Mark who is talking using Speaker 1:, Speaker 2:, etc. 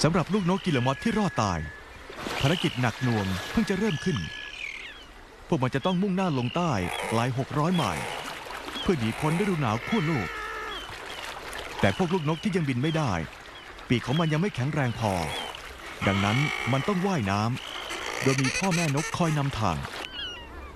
Speaker 1: สำหรับลูกนกกิลมอดที่รอดตายภารกิจหนักหน่วงเพิ่งจะเริ่มขึ้นพวกมันจะต้องมุ่งหน้าลงใต้ไกล600 ไมล์เพื่อหนีพ้นฤดูหนาวขั้วโลกแต่พวกลูกนกที่ยังบินไม่ได้ปีกของมันยังไม่แข็งแรงพอดังนั้นมันต้องว่ายน้ำโดยมีพ่อแม่นกคอยนำทาง